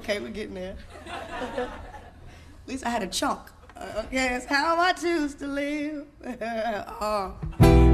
Okay, we're getting there. At least I had a chunk. Okay, it's how I choose to live.